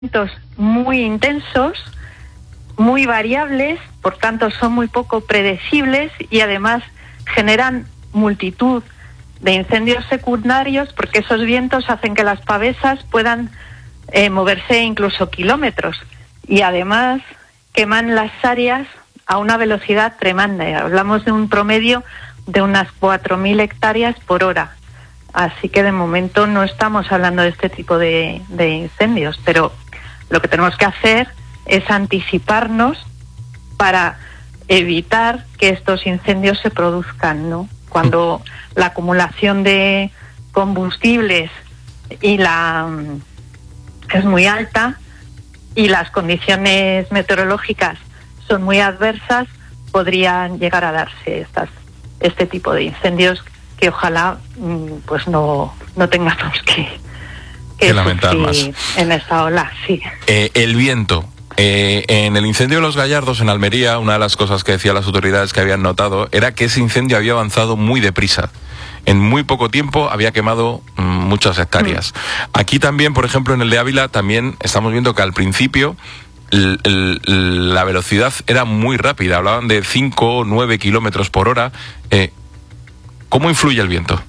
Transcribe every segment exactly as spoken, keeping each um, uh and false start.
vientos muy intensos, muy variables, por tanto son muy poco predecibles y además generan multitud de incendios secundarios porque esos vientos hacen que las pavesas puedan eh, moverse incluso kilómetros y además queman las áreas a una velocidad tremenda. Hablamos de un promedio de unas cuatro mil hectáreas por hora. Así que de momento no estamos hablando de este tipo de, de incendios, pero lo que tenemos que hacer es anticiparnos para evitar que estos incendios se produzcan, ¿no? Cuando la acumulación de combustibles y la es muy alta y las condiciones meteorológicas son muy adversas, podrían llegar a darse estas este tipo de incendios que ojalá pues no no tengamos que que, que lamentar más en esta ola. Sí. Eh, el viento. Eh, en el incendio de Los Gallardos, en Almería, una de las cosas que decían las autoridades que habían notado era que ese incendio había avanzado muy deprisa. En muy poco tiempo había quemado mm, muchas hectáreas. Mm. Aquí también, por ejemplo, en el de Ávila, también estamos viendo que al principio el, el, la velocidad era muy rápida. Hablaban de cinco o nueve kilómetros por hora. Eh, ¿Cómo influye el viento?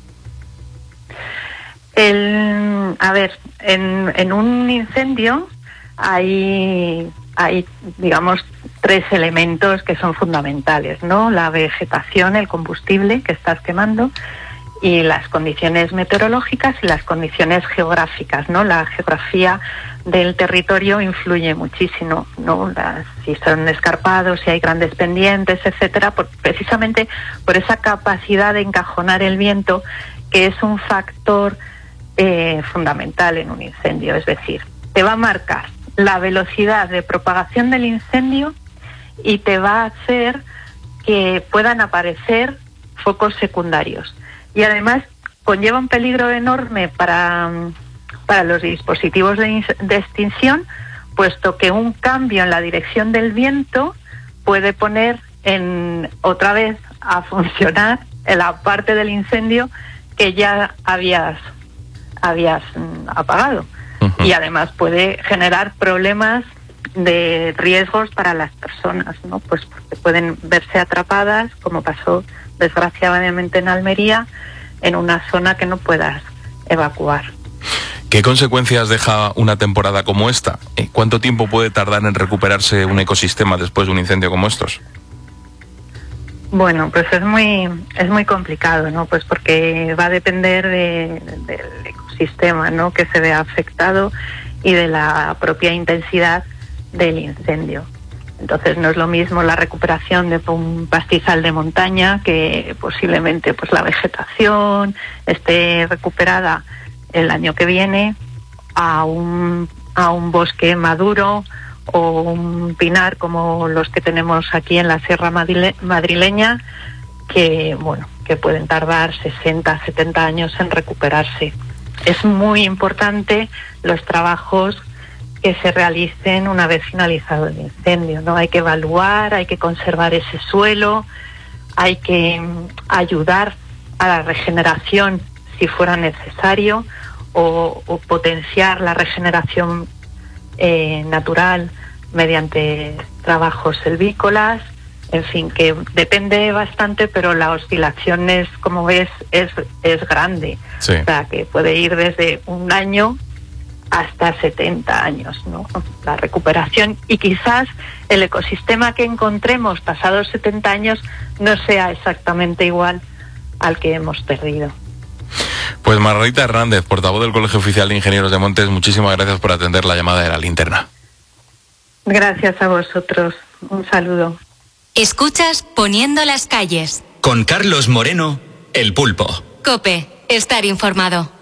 El, a ver, en, en un incendio hay, hay, digamos, tres elementos que son fundamentales, ¿no? La vegetación, el combustible que estás quemando, y las condiciones meteorológicas y las condiciones geográficas, ¿no? La geografía del territorio influye muchísimo, ¿no? Las, si son escarpados, si hay grandes pendientes, etcétera, por, precisamente por esa capacidad de encajonar el viento, que es un factor eh, fundamental en un incendio. Es decir, te va a marcar la velocidad de propagación del incendio y te va a hacer que puedan aparecer focos secundarios. Y además conlleva un peligro enorme para, para los dispositivos de, de extinción, puesto que un cambio en la dirección del viento puede poner en otra vez a funcionar en la parte del incendio que ya habías, habías mm, apagado. Uh-huh. Y además puede generar problemas de riesgos para las personas, ¿no? Pues porque pueden verse atrapadas, como pasó desgraciadamente en Almería, en una zona que no puedas evacuar. ¿Qué consecuencias deja una temporada como esta? ¿Cuánto tiempo puede tardar en recuperarse un ecosistema después de un incendio como estos? Bueno, pues es muy es muy complicado, ¿no? Pues porque va a depender de, del ecosistema, ¿no? Que se vea afectado y de la propia intensidad del incendio. Entonces no es lo mismo la recuperación de un pastizal de montaña, que posiblemente pues la vegetación esté recuperada el año que viene, a un a un bosque maduro o un pinar como los que tenemos aquí en la Sierra Madrile- madrileña, que bueno, que pueden tardar sesenta, setenta años en recuperarse. Es muy importante los trabajos que se realicen una vez finalizado el incendio, ¿no? Hay que evaluar, hay que conservar ese suelo, hay que ayudar a la regeneración si fuera necesario, o, o potenciar la regeneración eh, natural mediante trabajos silvícolas, en fin, que depende bastante, pero la oscilación es, como ves, es, es grande. Sí. O sea, que puede ir desde un año hasta setenta años, ¿no? La recuperación, y quizás el ecosistema que encontremos pasados setenta años no sea exactamente igual al que hemos perdido. Pues Margarita Hernández, portavoz del Colegio Oficial de Ingenieros de Montes, muchísimas gracias por atender la llamada de La Linterna. Gracias a vosotros. Un saludo. Escuchas Poniendo las calles. Con Carlos Moreno, El Pulpo. COPE, estar informado.